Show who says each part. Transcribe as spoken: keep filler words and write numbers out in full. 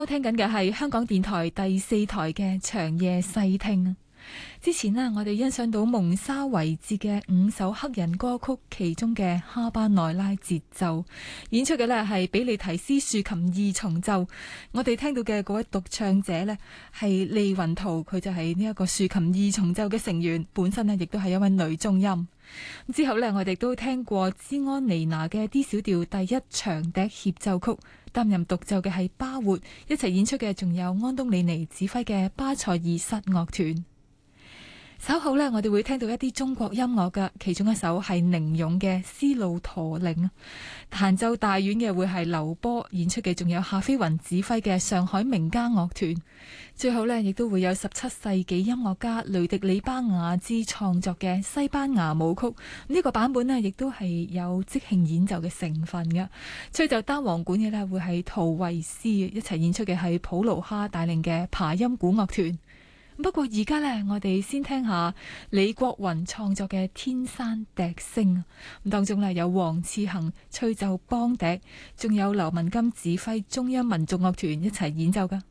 Speaker 1: 收聽緊嘅係香港電台第四台嘅長夜細聽。之前呢，我哋欣賞到蒙沙維治嘅五首黑人歌曲，其中嘅哈巴內拉節奏演出嘅呢係比利提斯豎琴二重奏。我哋聽到嘅嗰位獨唱者呢係利雲圖，佢就係呢一個豎琴二重奏嘅成員，本身呢亦都係一位女中音。之後呢，我哋都聽過茲安妮娜嘅 D 小調第一長笛協奏曲，擔任獨奏嘅係巴活，一齊演出嘅仲有安東尼尼指揮嘅巴塞爾薩樂團。稍後呢，我哋會聽到一啲中國音樂嘅，其中一首係寧勇嘅《絲路駝鈴》，彈奏大院嘅會係劉波，演出嘅仲有夏飛雲指揮嘅上海名家樂團。最後呢，亦都會有十七世紀音樂家雷迪里巴雅茲創作嘅西班牙舞曲，呢、這個版本呢，亦都係有即興演奏嘅成分嘅。吹奏單簧管嘅呢，會係圖維斯，一齊演出嘅係普魯哈帶領嘅爬音鼓樂團。不過而家呢，我哋先聽下李國雲創作嘅《天山笛聲》，咁當中呢，有黃次恒吹奏梆笛，仲有劉文金指揮中央民族樂團一齊演奏㗎。